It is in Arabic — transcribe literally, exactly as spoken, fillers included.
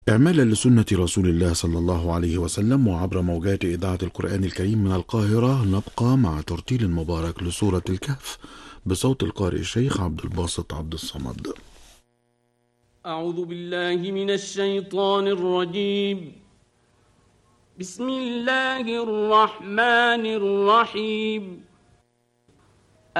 إعمالا لسنة رسول الله صلى الله عليه وسلم، وعبر موجات إذاعة القرآن الكريم من القاهرة، نبقى مع ترتيل مبارك لسورة الكهف بصوت القارئ الشيخ عبد الباسط عبد الصمد. أعوذ بالله من الشيطان الرجيم. بسم الله الرحمن الرحيم.